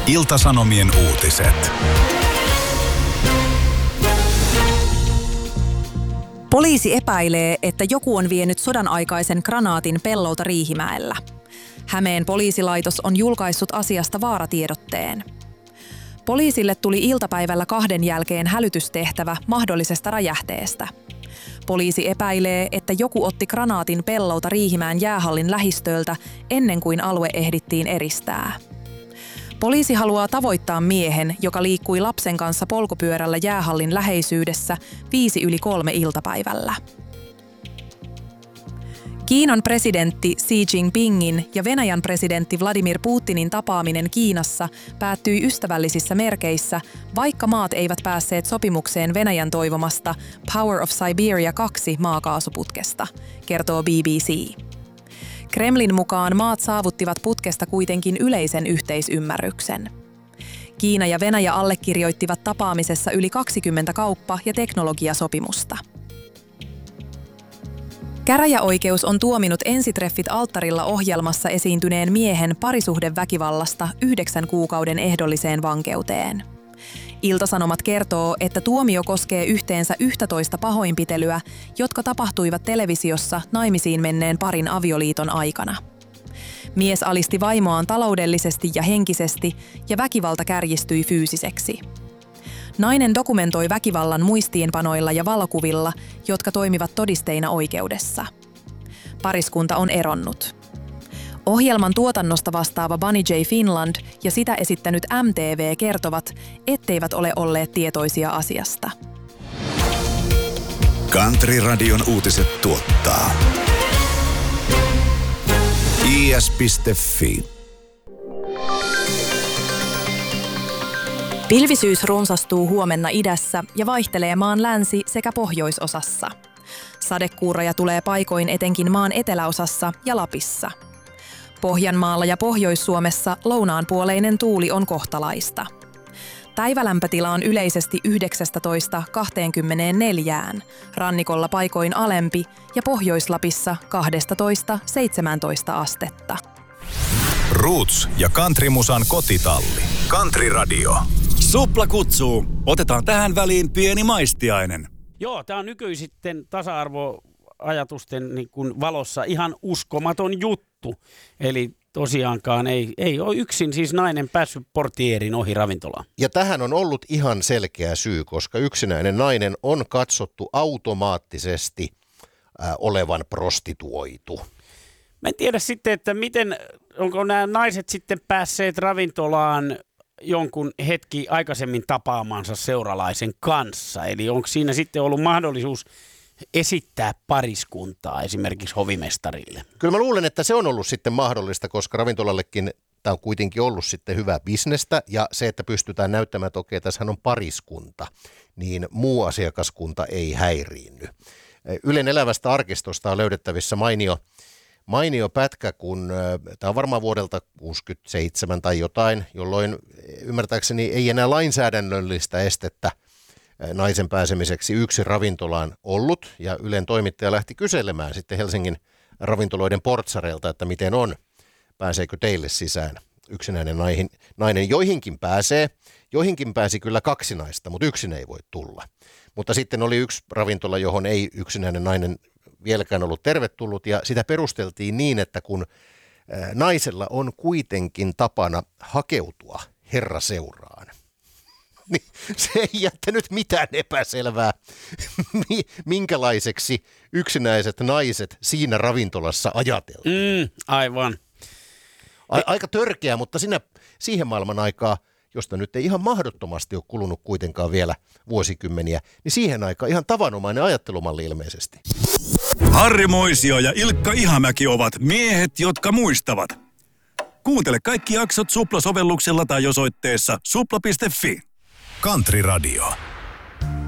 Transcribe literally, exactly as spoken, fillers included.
Ilta-Sanomien uutiset. Poliisi epäilee, että joku on vienyt sodan aikaisen granaatin pellolta Riihimäellä. Hämeen poliisilaitos on julkaissut asiasta vaaratiedotteen. Poliisille tuli iltapäivällä kahden jälkeen hälytystehtävä mahdollisesta räjähteestä. Poliisi epäilee, että joku otti granaatin pellolta Riihimäen jäähallin lähistöltä ennen kuin alue ehdittiin eristää. Poliisi haluaa tavoittaa miehen, joka liikkui lapsen kanssa polkupyörällä jäähallin läheisyydessä viisi yli kolme iltapäivällä. Kiinan presidentti Xi Jinpingin ja Venäjän presidentti Vladimir Putinin tapaaminen Kiinassa päättyi ystävällisissä merkeissä, vaikka maat eivät päässeet sopimukseen Venäjän toivomasta Power of Siberia kaksi maakaasuputkesta, kertoo B B C. Kremlin mukaan maat saavuttivat putkesta kuitenkin yleisen yhteisymmärryksen. Kiina ja Venäjä allekirjoittivat tapaamisessa yli kaksikymmentä kauppa- ja teknologiasopimusta. Käräjäoikeus on tuominut Ensitreffit alttarilla -ohjelmassa esiintyneen miehen parisuhdeväkivallasta yhdeksän kuukauden ehdolliseen vankeuteen. Ilta-Sanomat kertoo, että tuomio koskee yhteensä yksitoista pahoinpitelyä, jotka tapahtuivat televisiossa naimisiin menneen parin avioliiton aikana. Mies alisti vaimoaan taloudellisesti ja henkisesti, ja väkivalta kärjistyi fyysiseksi. Nainen dokumentoi väkivallan muistiinpanoilla ja valokuvilla, jotka toimivat todisteina oikeudessa. Pariskunta on eronnut. Ohjelman tuotannosta vastaava Bunny J. Finland ja sitä esittänyt M T V kertovat, etteivät ole olleet tietoisia asiasta. Country Radion uutiset tuottaa I S piste F I. Pilvisyys runsastuu huomenna idässä ja vaihtelee maan länsi- sekä pohjoisosassa. Sadekuuroja tulee paikoin etenkin maan eteläosassa ja Lapissa. Pohjanmaalla ja Pohjois-Suomessa lounaanpuoleinen tuuli on kohtalaista. Päivälämpötila on yleisesti yhdeksäntoista kaksikymmentäneljä, rannikolla paikoin alempi ja Pohjois-Lapissa kaksitoista seitsemäntoista astetta. Roots ja countrymusan kotitalli. Country Radio. Supla kutsuu. Otetaan tähän väliin pieni maistiainen. Joo, tämä on nykyisitten tasa-arvoajatusten niin kuin valossa ihan uskomaton juttu. Eli tosiaankaan ei, ei ole yksin siis nainen päässyt portierin ohi ravintolaan. Ja tähän on ollut ihan selkeä syy, koska yksinäinen nainen on katsottu automaattisesti äh, olevan prostituoitu. Mä en tiedä sitten, että miten, onko nämä naiset sitten päässeet ravintolaan jonkun hetki aikaisemmin tapaamansa seuralaisen kanssa. Eli onko siinä sitten ollut mahdollisuus esittää pariskuntaa esimerkiksi hovimestarille? Kyllä mä luulen, että se on ollut sitten mahdollista, koska ravintolallekin tämä on kuitenkin ollut sitten hyvää bisnestä. Ja se, että pystytään näyttämään, että okei, tässähän on pariskunta, niin muu asiakaskunta ei häiriinny. Ylen elävästä arkistosta on löydettävissä mainio Mainio pätkä, kun tämä on varmaan vuodelta kuusikymmentäseitsemän tai jotain, jolloin ymmärtääkseni ei enää lainsäädännöllistä estettä naisen pääsemiseksi yksin ravintolaan ollut. Ja Ylen toimittaja lähti kyselemään sitten Helsingin ravintoloiden portsareilta, että miten on, pääseekö teille sisään yksinäinen nainen. nainen. Joihinkin pääsee, joihinkin pääsi kyllä kaksi naista, mutta yksin ei voi tulla. Mutta sitten oli yksi ravintola, johon ei yksinäinen nainen vieläkään ollut tervetullut, ja sitä perusteltiin niin, että kun naisella on kuitenkin tapana hakeutua herraseuraan, niin se ei jättänyt mitään epäselvää, minkälaiseksi yksinäiset naiset siinä ravintolassa ajateltiin. Mm, aivan. A- aika törkeä, mutta siinä, siihen maailman aikaa, josta nyt ei ihan mahdottomasti ole kulunut kuitenkaan vielä vuosikymmeniä, niin siihen aikaan ihan tavanomainen ajattelumalli ilmeisesti. Harri Moisio ja Ilkka Ihamäki ovat miehet, jotka muistavat. Kuuntele kaikki jaksot Supla-sovelluksella tai osoitteessa supla piste fi. Country Radio.